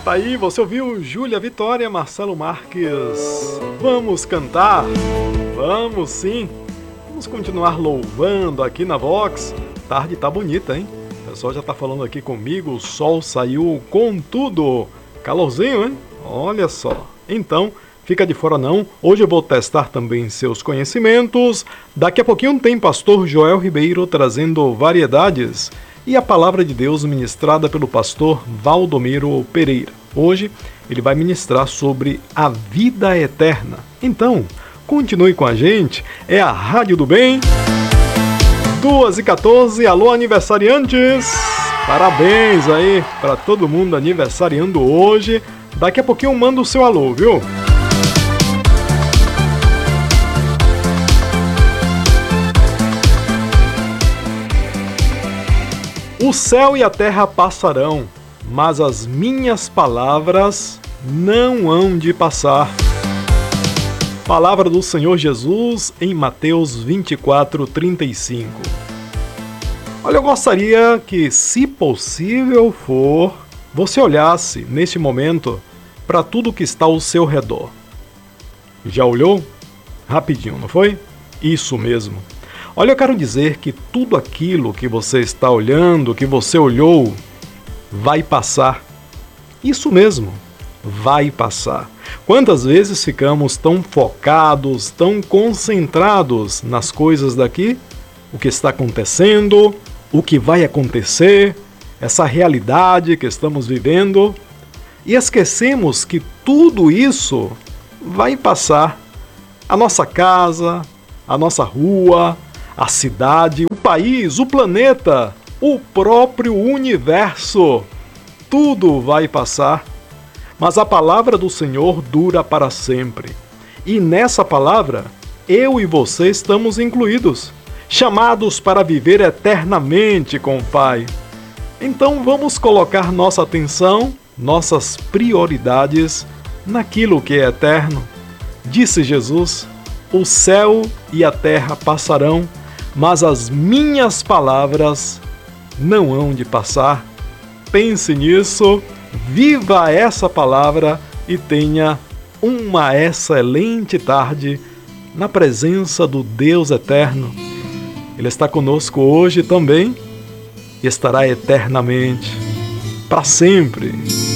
Tá aí, você ouviu Júlia Vitória, Marcelo Marques. Vamos cantar? Vamos sim. Vamos continuar louvando aqui na Vox. Tarde tá bonita, hein? O pessoal já tá falando aqui comigo, o sol saiu com tudo. Calorzinho, hein? Olha só. Então, fica de fora não. Hoje eu vou testar também seus conhecimentos. Daqui a pouquinho tem pastor Joel Ribeiro trazendo variedades e a palavra de Deus ministrada pelo pastor Valdomiro Pereira. Hoje ele vai ministrar sobre a vida eterna. Então, continue com a gente. É a Rádio do Bem. 2h14, alô aniversariantes. Parabéns aí para todo mundo aniversariando hoje. Daqui a pouquinho eu mando o seu alô, viu? O céu e a terra passarão, mas as minhas palavras não hão de passar. Palavra do Senhor Jesus em Mateus 24:35. Olha, eu gostaria que, se possível for, você olhasse neste momento para tudo que está ao seu redor. Já olhou? Rapidinho, não foi? Isso mesmo. Olha, eu quero dizer que tudo aquilo que você está olhando, que você olhou, vai passar. Isso mesmo, vai passar. Quantas vezes ficamos tão focados, tão concentrados nas coisas daqui, o que está acontecendo, o que vai acontecer, essa realidade que estamos vivendo, e esquecemos que tudo isso vai passar. A nossa casa, a nossa rua, a cidade, o país, o planeta, o próprio universo, tudo vai passar. Mas a palavra do Senhor dura para sempre. E nessa palavra, eu e você estamos incluídos, chamados para viver eternamente com o Pai. Então vamos colocar nossa atenção, nossas prioridades naquilo que é eterno. Disse Jesus: o céu e a terra passarão, mas as minhas palavras não hão de passar. Pense nisso, viva essa palavra e tenha uma excelente tarde na presença do Deus eterno. Ele está conosco hoje também e estará eternamente, para sempre.